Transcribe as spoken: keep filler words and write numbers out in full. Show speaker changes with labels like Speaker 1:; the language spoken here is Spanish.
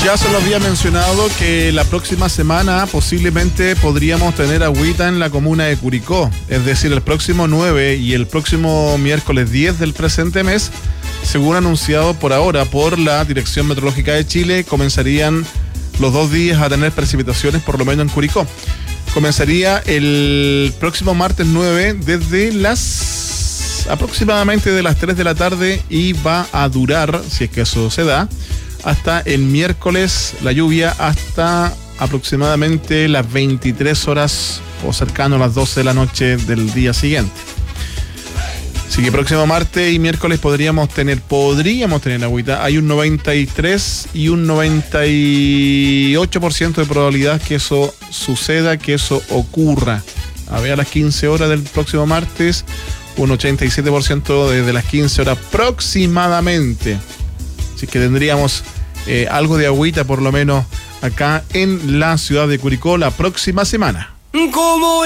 Speaker 1: Ya se lo había mencionado que la próxima semana posiblemente podríamos tener agüita en la comuna de Curicó. Es decir, el próximo nueve y el próximo miércoles diez del presente mes, según anunciado por ahora por la Dirección Meteorológica de Chile, comenzarían los dos días a tener precipitaciones, por lo menos en Curicó. Comenzaría el próximo martes nueve desde las aproximadamente de las tres de la tarde y va a durar, si es que eso se da, hasta el miércoles la lluvia hasta aproximadamente las veintitrés horas o cercano a las doce de la noche del día siguiente. Así que próximo martes y miércoles podríamos tener, podríamos tener agüita. Hay un noventa y tres y un noventa y ocho por ciento de probabilidad que eso suceda, que eso ocurra. A ver, a las quince horas del próximo martes, un ochenta y siete por ciento desde las quince horas aproximadamente. Así que tendríamos eh, algo de agüita por lo menos acá en la ciudad de Curicó la próxima semana.
Speaker 2: Como